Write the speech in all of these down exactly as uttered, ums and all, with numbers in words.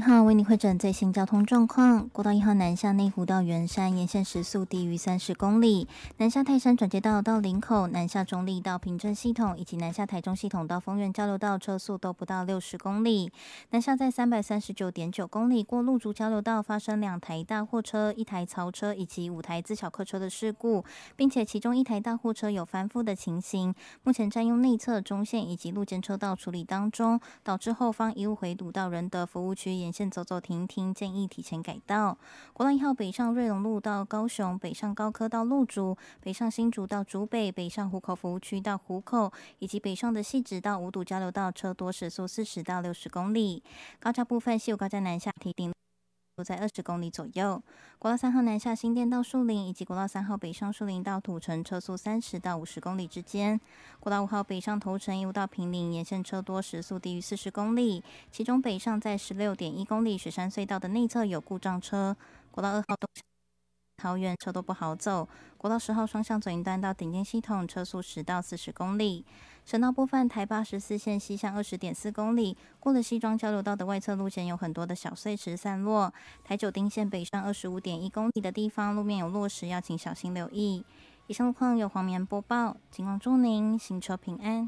号为你汇整最新交通状况。国道一号南下内湖到圆山沿线时速低于三十公里，南下泰山转接道到林口，南下中立到平镇系统，以及南下台中系统到丰原交流道车速都不到六十公里。南下在三百三十九点九公里过路竹交流道发生两台大货车、一台槽车以及五台自小客车的事故，并且其中一台大货车有翻覆的情形，目前占用内侧中线以及路肩车道处理当中，导致后方一路回堵到仁德服务区沿线走走停停，建议提前改道。国道一号北上瑞隆路到高雄，北上高科到路竹，北上新竹到竹北，北上湖口服务区到湖口，以及北上的汐止到五堵交流道车多时速四十到六十公里。高架部分，西武高架南下提顶在二十公里左右。国道三号南下新店到树林，以及国道三号北上树林到土城，车速三十到五十公里之间。国道五号北上头城一路到平林，沿线车多时速低于四十公里，其中北上在十六点一公里雪山隧道的内侧有故障车。国道二号东桃园车都不好走，国道十号双向左营段到顶尖系统，车速十到四十公里。省道部分，台八十四线西向二十点四公里，过了西庄交流道的外侧路线有很多的小碎石散落。台九丁线北上二十五点一公里的地方，路面有落石，要请小心留意。以上路况由黄棉播报，尽管祝您行车平安。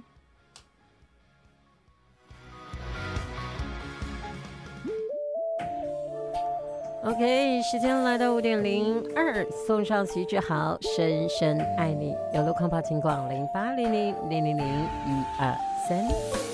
OK， 时间来到五点零二，送上徐志豪《深深爱你》，有路况报请广零八零零零零零一二三。